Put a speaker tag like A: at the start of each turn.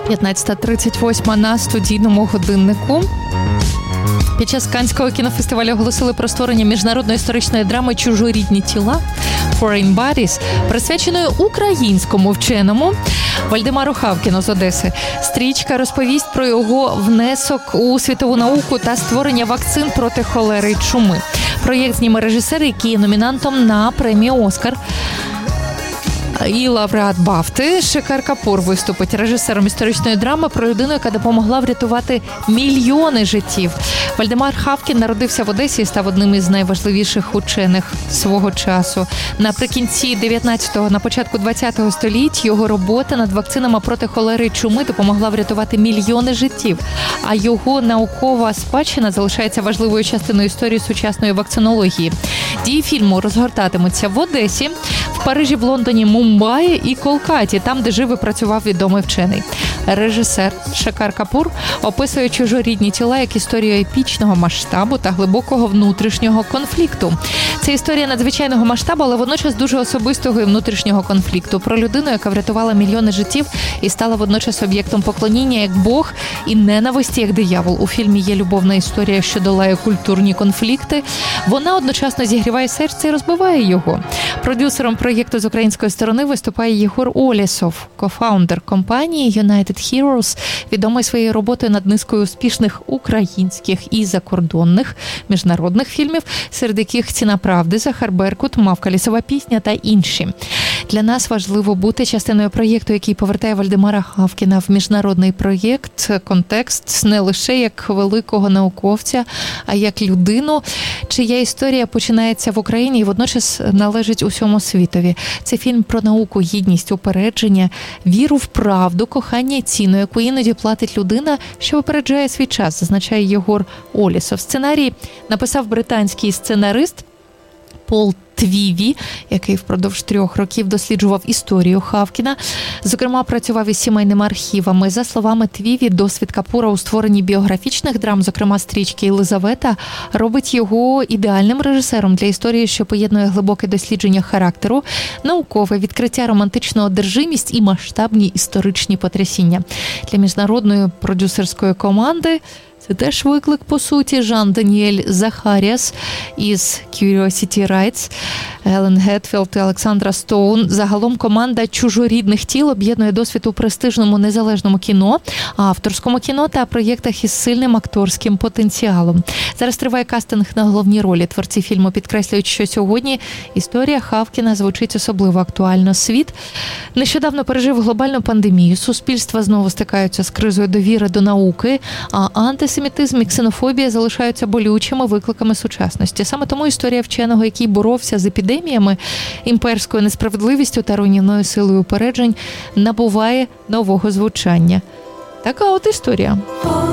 A: 15:38 на студійному годиннику. Під час Каннського кінофестивалю оголосили про створення міжнародної історичної драми «Чужорідні тіла» Foreign Bodies, присвяченої українському вченому Вальдемару Хавкіну з Одеси. Стрічка розповість про його внесок у світову науку та створення вакцин проти холери й чуми. Проєкт зніме режисер, який є номінантом на премію «Оскар». І лауреат Бафти Шекар Капур виступить режисером історичної драми про людину, яка допомогла врятувати мільйони життів. Вальдемар Хавкін народився в Одесі і став одним із найважливіших учених свого часу. Наприкінці 19-го, на початку 20-го століть його робота над вакцинами проти холери й чуми допомогла врятувати мільйони життів. А його наукова спадщина залишається важливою частиною історії сучасної вакцинології. Дії фільму розгортатимуться в Одесі, в Парижі, в Лондоні, Мумбаї і Колкаті, там, де жив і працював відомий вчений. Режисер Шекар Капур описує «Чужорідні тіла» як історію епічного масштабу та глибокого внутрішнього конфлікту. Це історія надзвичайного масштабу, але водночас дуже особистого і внутрішнього конфлікту. Про людину, яка врятувала мільйони життів і стала водночас об'єктом поклоніння як Бог і ненависті як диявол. У фільмі є любовна історія, що долає культурні конфлікти. Вона одночасно зігріває серце і розбиває його. Продюсером проєкту з української сторони виступає Єгор Олєсов, кофаундер компанії United Heroes, відомий своєю роботою над низкою успішних українських і закордонних міжнародних фільмів, серед яких «Ціна правди», «Захар Беркут», «Мавка лісова пісня» та інші. Для нас важливо бути частиною проєкту, який повертає Вальдемара Хавкіна в міжнародний проєкт, контекст не лише як великого науковця, а як людину, чия історія починається в Україні і водночас належить усьому світові. Це фільм про науку, гідність, упередження, віру в правду, кохання і ціну, яку іноді платить людина, що випереджає свій час, зазначає Єгор Олєсов. Сценарій написав британський сценарист Пол Твіві, який впродовж 3 років досліджував історію Хавкіна. Зокрема, працював із сімейними архівами. За словами Твіві, досвід Капура у створенні біографічних драм, зокрема стрічки «Єлизавета», робить його ідеальним режисером для історії, що поєднує глибоке дослідження характеру, наукове відкриття, романтичну одержимість і масштабні історичні потрясіння. Для міжнародної продюсерської команди це теж виклик, по суті. Жан-Даніель Захаріас із Curiosity Rights, Елен Гетфілд і Олександра Стоун. Загалом команда «Чужорідних тіл» об'єднує досвід у престижному незалежному кіно, авторському кіно та проєктах із сильним акторським потенціалом. Зараз триває кастинг на головні ролі. Творці фільму підкреслюють, що сьогодні історія Хавкіна звучить особливо актуально. Світ нещодавно пережив глобальну пандемію, суспільства знову стикаються з кризою довіри до науки, а антисемітизм і ксенофобія залишаються болючими викликами сучасності. Саме тому історія вченого, який боровся з епідеміями, імперською несправедливістю та руйнівною силою упереджень, набуває нового звучання. Така от історія.